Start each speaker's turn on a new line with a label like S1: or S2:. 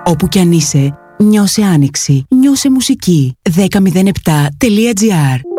S1: Όπου κι αν είσαι, νιώσε άνοιξη, νιώσε μουσική. 1007.gr